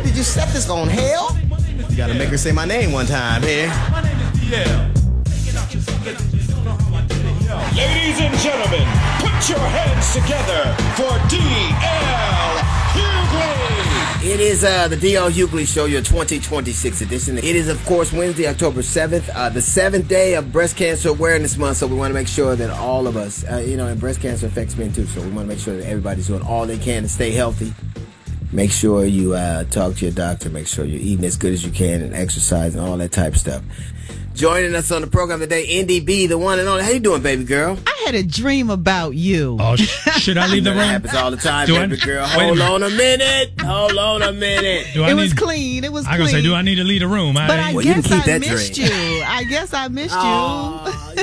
did you set this on, hell? You gotta make her say my name one time here. My name is DL. Ladies and gentlemen, put your hands together for D.L. Hughley. It is the D.L. Hughley Show, your 2026 edition. It is, of course, Wednesday, October 7th, the 7th day of Breast Cancer Awareness Month, so we want to make sure that all of us, and breast cancer affects men too, so we want to make sure that everybody's doing all they can to stay healthy. Make sure you talk to your doctor, make sure you're eating as good as you can and exercise and all that type of stuff. Joining us on the program today, NDB, the one and only. How you doing, baby girl? I had a dream about you. Oh, should I leave the room? That happens all the time, baby girl. Hold on a minute. It was clean. I was going to say, do I need to leave the room? But I guess I missed you. I guess I missed you. Oh,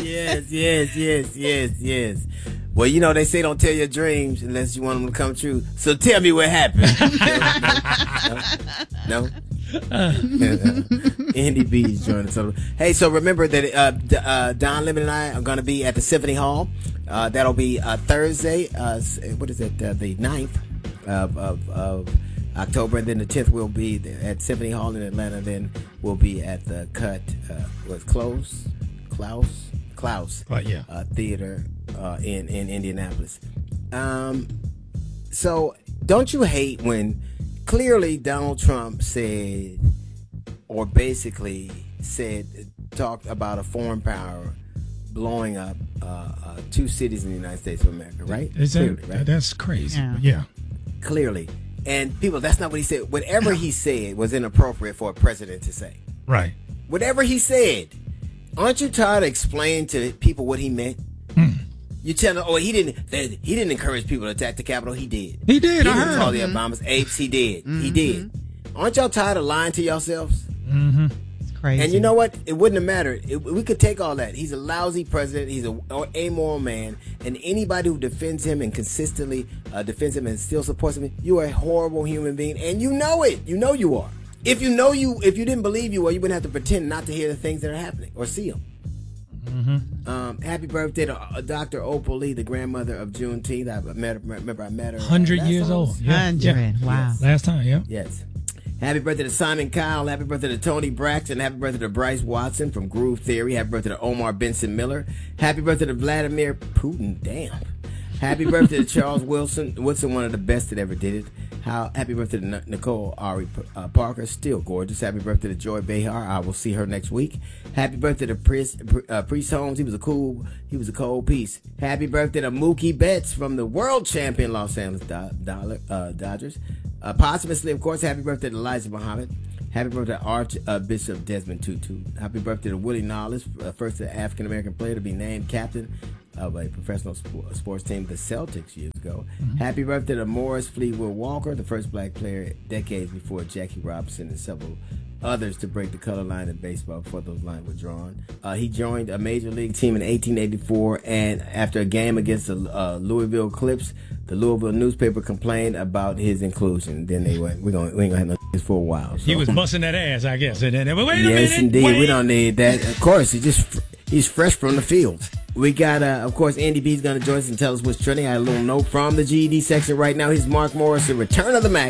yes. Well, they say don't tell your dreams unless you want them to come true. So tell me what happened. No? Andy B is joining us. Hey, so remember that Don Lemon and I are going to be at the Symphony Hall. That'll be Thursday. What is it? The 9th of October. And then the 10th we'll be at Symphony Hall in Atlanta. Then we'll be at the Klaus Theater in Indianapolis. So don't you hate when clearly Donald Trump said, or basically talked about a foreign power blowing up two cities in the United States of America, right? Right? That's crazy. Yeah. Clearly. And people, that's not what he said. Whatever he said was inappropriate for a president to say. Right. Whatever he said. Aren't you tired of explaining to people what he meant? You tell them, he didn't encourage people to attack the Capitol. He did. He did. He didn't call the Obamas apes. He did. He did. Aren't y'all tired of lying to yourselves? Mm-hmm. It's crazy. And you know what? It wouldn't have mattered. We could take all that. He's a lousy president. He's an amoral man. And anybody who defends him and consistently defends him and still supports him, you are a horrible human being. And you know it. You know you are. If you didn't believe you were, you wouldn't have to pretend not to hear the things that are happening or see them. Mm-hmm. Happy birthday to Dr. Opal Lee, the grandmother of Juneteenth. I met her. 100 years old. Yeah. 100. Wow. Yes. Last time, yeah. Yes. Happy birthday to Simon Cowell. Happy birthday to Tony Braxton. Happy birthday to Bryce Watson from Groove Theory. Happy birthday to Omar Benson Miller. Happy birthday to Vladimir Putin. Damn. Happy birthday to Charles Wilson, one of the best that ever did it. Happy birthday to Nicole Ari Parker, still gorgeous. Happy birthday to Joy Behar. I will see her next week. Happy birthday to Priest Holmes. He was a cold piece. Happy birthday to Mookie Betts from the world champion Los Angeles Dodgers. Posthumously, of course, happy birthday to Elijah Muhammad. Happy birthday to Archbishop Desmond Tutu. Happy birthday to Willie Knowles, first African-American player to be named captain of a professional sports team, the Celtics, years ago. Mm-hmm. Happy birthday to Morris Fleetwood Walker, the first black player decades before Jackie Robinson and several others to break the color line in baseball before those lines were drawn. He joined a major league team in 1884, and after a game against the Louisville Clips, the Louisville newspaper complained about his inclusion. Then they went, we ain't gonna have no this for a while. So. He was busting that ass, I guess. And then, wait a minute. Yes, indeed. We don't need that. Of course, he's fresh from the field. We got, of course, Andy B's going to join us and tell us what's trending. I had a little note from the GED section right now. Here's Mark Morris, the Return of the Mac.